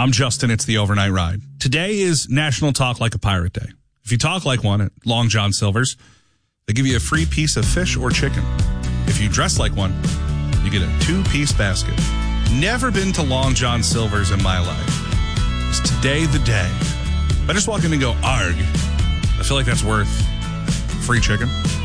I'm Justin. It's the Overnight Ride. Today is National Talk Like a Pirate Day. If you talk like one at Long John Silver's, they give you a free piece of fish or chicken. If you dress like one, you get a 2-piece basket. Never been to Long John Silver's in my life. Is today the day? If I just walk in and go, arg, I feel like that's worth free chicken.